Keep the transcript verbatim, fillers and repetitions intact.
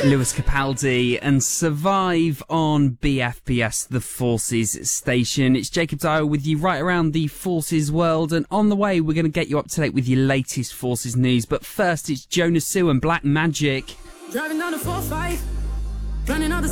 Lewis Capaldi and Survive on B F P S, the Forces station. It's Jacob Dyer with you right around the Forces world, and on the way we're going to get you up to date with your latest Forces news. But first, it's Jonas Sue and Black Magic. Driving down the four five, running all the